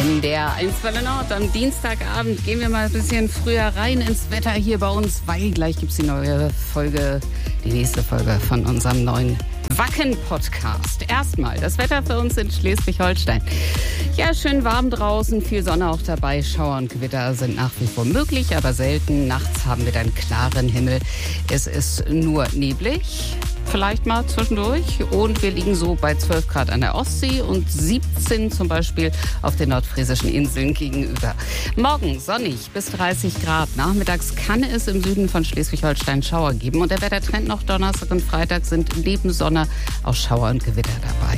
NDR 1 Welle Nord. Am Dienstagabend gehen wir mal ein bisschen früher rein ins Wetter hier bei uns, weil gleich gibt es die nächste Folge von unserem neuen Wacken-Podcast. Erstmal das Wetter für uns in Schleswig-Holstein. Ja, schön warm draußen, viel Sonne auch dabei. Schauer und Gewitter sind nach wie vor möglich, aber selten. Nachts haben wir dann klaren Himmel. Es ist nur neblig. Vielleicht mal zwischendurch. Und wir liegen so bei 12 Grad an der Ostsee und 17 zum Beispiel auf den nordfriesischen Inseln gegenüber. Morgen sonnig bis 30 Grad. Nachmittags kann es im Süden von Schleswig-Holstein Schauer geben. Und der Wettertrend noch Donnerstag und Freitag sind neben Sonne auch Schauer und Gewitter dabei.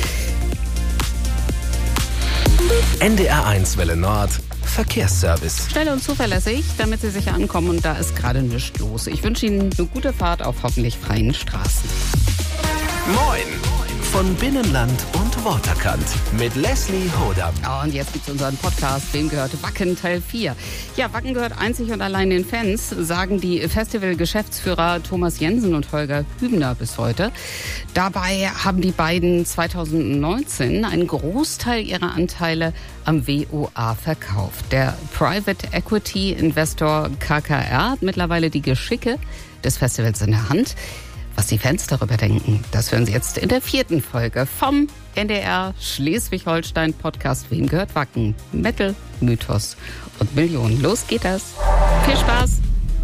NDR 1 Welle Nord Verkehrsservice. Schnell und zuverlässig, damit Sie sicher ankommen, und da ist gerade nichts los. Ich wünsche Ihnen eine gute Fahrt auf hoffentlich freien Straßen. Moin! Von Binnenland und Waterkant mit Leslie Hodam. Und jetzt gibt's unseren Podcast, wem gehört Wacken Teil 4. Ja, Wacken gehört einzig und allein den Fans, sagen die Festival-Geschäftsführer Thomas Jensen und Holger Hübner bis heute. Dabei haben die beiden 2019 einen Großteil ihrer Anteile am WOA verkauft. Der Private Equity Investor KKR hat mittlerweile die Geschicke des Festivals in der Hand. Was die Fans darüber denken, das hören Sie jetzt in der 4. Folge vom NDR Schleswig-Holstein Podcast Wem gehört Wacken? Metal, Mythos und Millionen. Los geht das. Viel Spaß.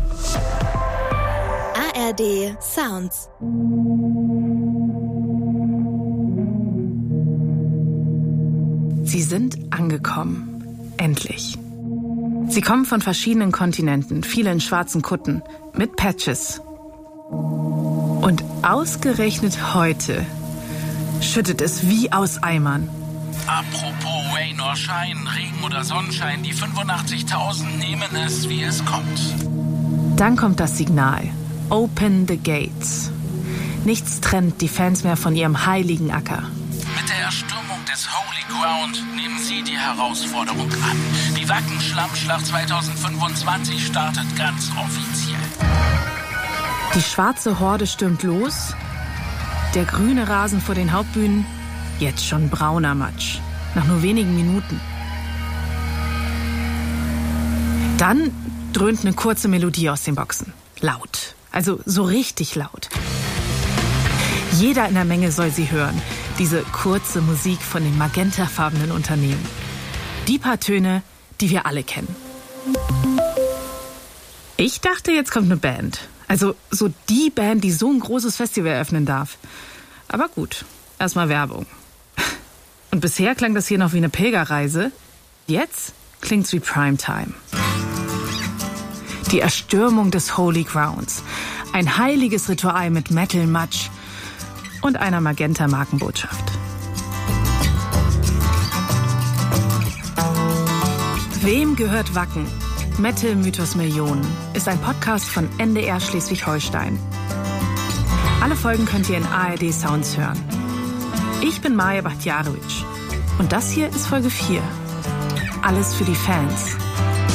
ARD Sounds. Sie sind angekommen. Endlich. Sie kommen von verschiedenen Kontinenten, viele in schwarzen Kutten, mit Patches. Und ausgerechnet heute schüttet es wie aus Eimern. Apropos Rain or Shine, Regen oder Sonnenschein, die 85.000 nehmen es, wie es kommt. Dann kommt das Signal. Open the gates. Nichts trennt die Fans mehr von ihrem heiligen Acker. Mit der Erstürmung des Holy Ground nehmen sie die Herausforderung an. Die Wacken-Schlammschlacht 2025 startet ganz offiziell. Die schwarze Horde stürmt los. Der grüne Rasen vor den Hauptbühnen, jetzt schon brauner Matsch. Nach nur wenigen Minuten. Dann dröhnt eine kurze Melodie aus den Boxen. Laut. Also so richtig laut. Jeder in der Menge soll sie hören. Diese kurze Musik von den magentafarbenen Unternehmen. Die paar Töne, die wir alle kennen. Ich dachte, jetzt kommt eine Band. Also so die Band, die so ein großes Festival eröffnen darf. Aber gut, erstmal Werbung. Und bisher klang das hier noch wie eine Pilgerreise. Jetzt klingt's wie Primetime. Die Erstürmung des Holy Grounds. Ein heiliges Ritual mit Metal-Matsch und einer Magenta-Markenbotschaft. Wem gehört Wacken? Metal Mythos Millionen ist ein Podcast von NDR Schleswig-Holstein. Alle Folgen könnt ihr in ARD Sounds hören. Ich bin Maja Bachtjarowitsch und das hier ist Folge 4. Alles für die Fans.